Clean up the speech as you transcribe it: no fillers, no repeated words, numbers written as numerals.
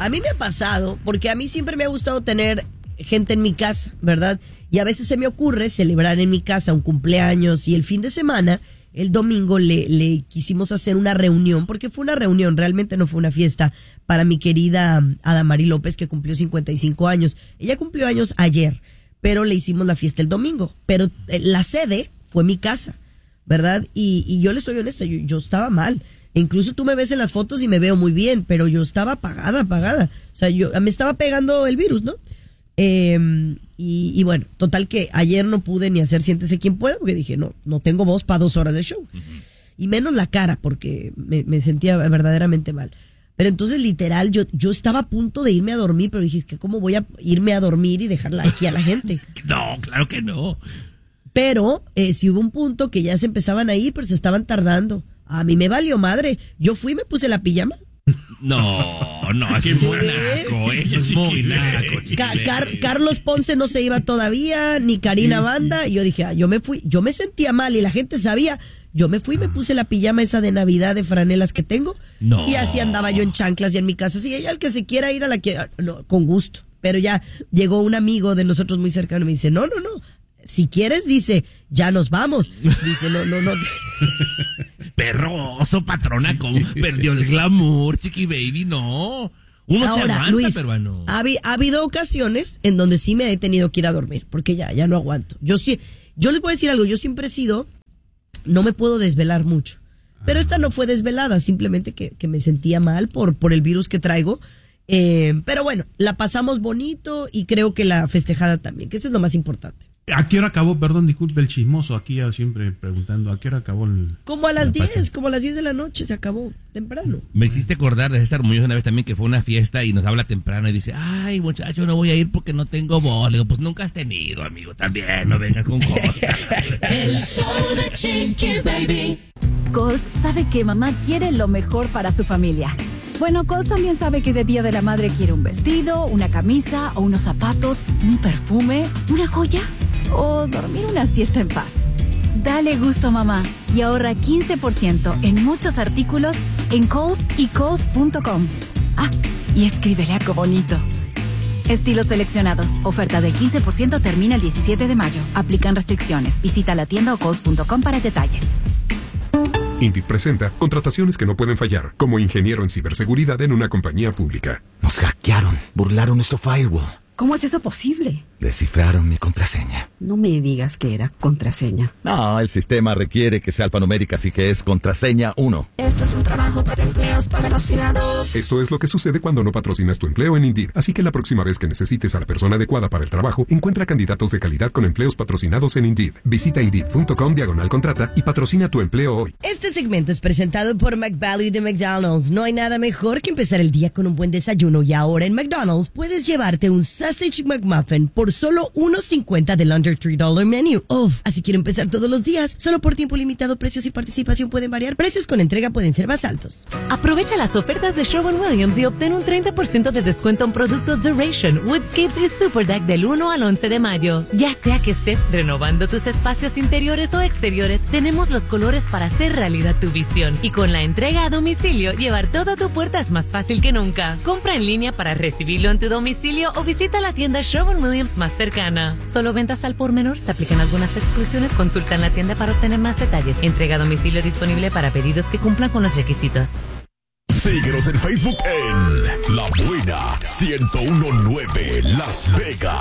a mí me ha pasado, porque a mí siempre me ha gustado tener gente en mi casa, ¿verdad? Y a veces se me ocurre celebrar en mi casa un cumpleaños y el fin de semana, el domingo, le quisimos hacer una reunión, porque fue una reunión, realmente no fue una fiesta, para mi querida Adamari López, que cumplió 55 años. Ella cumplió años ayer, pero le hicimos la fiesta el domingo. Pero la sede fue mi casa, ¿verdad? Y yo le soy honesta, yo estaba mal. E incluso tú me ves en las fotos y me veo muy bien, pero yo estaba apagada. O sea, me estaba pegando el virus, ¿no? Y bueno, total que ayer no pude ni hacer Siéntese Quien Pueda, porque dije, no tengo voz para 2 horas de show. Uh-huh. Y menos la cara, porque me sentía verdaderamente mal. Pero entonces, literal, yo estaba a punto de irme a dormir, pero dije, ¿cómo voy a irme a dormir y dejarla aquí a la gente? No, claro que no. Pero sí hubo un punto que ya se empezaban a ir, pero se estaban tardando. A mí me valió madre. Yo fui y me puse la pijama. No, es muy naco, es muy naco. Carlos Ponce no se iba todavía, ni Karina Banda. Y yo dije, yo me fui, yo me sentía mal y la gente sabía. Yo me fui y me puse la pijama esa de Navidad de franelas que tengo. No. Y así andaba yo en chanclas y en mi casa. Si ella, el que se quiera ir a la que, no, con gusto. Pero ya llegó un amigo de nosotros muy cercano y me dice, no. Si quieres, dice, ya nos vamos. Dice, no. Perroso, patrona, perdió el glamour, chiqui baby, no. Uno ahora, se aguanta, Luis, peruano. Ha habido ocasiones en donde sí me he tenido que ir a dormir, porque ya no aguanto. Yo les voy a decir algo, yo siempre he sido, no me puedo desvelar mucho. Pero esta no fue desvelada, simplemente que me sentía mal por el virus que traigo. Pero bueno, la pasamos bonito y creo que la festejada también, que eso es lo más importante. ¿A qué hora acabó? Perdón, disculpe el chismoso aquí siempre preguntando, ¿a qué hora acabó el...? Como a las 10, como a las 10 de la noche se acabó, temprano. Me hiciste acordar de César Muñoz una vez también que fue una fiesta y nos habla temprano y dice, ay muchacho, no voy a ir porque no tengo voz. Le digo, pues nunca has tenido, amigo, también, no vengas con cosas. El show de Chiqui Baby. Coles sabe que mamá quiere lo mejor para su familia. Bueno, Coles también sabe que de Día de la Madre quiere un vestido, una camisa o unos zapatos, un perfume, una joya o dormir una siesta en paz. Dale gusto a mamá y ahorra 15% en muchos artículos en Coles y Coles.com. Ah, y escríbele algo bonito. Estilos seleccionados. Oferta del 15% termina el 17 de mayo. Aplican restricciones. Visita la tienda o Coles.com para detalles. Indeed presenta contrataciones que no pueden fallar, como ingeniero en ciberseguridad en una compañía pública. Nos hackearon, burlaron nuestro firewall. ¿Cómo es eso posible? Descifraron mi contraseña. No me digas que era contraseña. No, el sistema requiere que sea alfanumérica, así que es contraseña 1. Esto es un trabajo para empleos patrocinados. Esto es lo que sucede cuando no patrocinas tu empleo en Indeed. Así que la próxima vez que necesites a la persona adecuada para el trabajo, encuentra candidatos de calidad con empleos patrocinados en Indeed. Visita Indeed.com/contrata y patrocina tu empleo hoy. Este segmento es presentado por McValue de McDonald's. No hay nada mejor que empezar el día con un buen desayuno y ahora en McDonald's puedes llevarte un Sausage McMuffin por solo $1.50 del Under $3 Menu. Así quiero empezar todos los días. Solo por tiempo limitado, precios y participación pueden variar. Precios con entrega pueden ser más altos. Aprovecha las ofertas de Sherwin-Williams y obtén un 30% de descuento en productos Duration, Woodscapes y Super Deck del 1 al 11 de mayo. Ya sea que estés renovando tus espacios interiores o exteriores, tenemos los colores para hacer realidad tu visión. Y con la entrega a domicilio, llevar todo a tu puerta es más fácil que nunca. Compra en línea para recibirlo en tu domicilio o visita la tienda Sherwin-Williams más cercana. Solo ventas al por menor, se aplican algunas exclusiones. Consulta en la tienda para obtener más detalles. Entrega a domicilio disponible para pedidos que cumplan con los requisitos. Síguenos en Facebook en La Buena 1019 Las Vegas.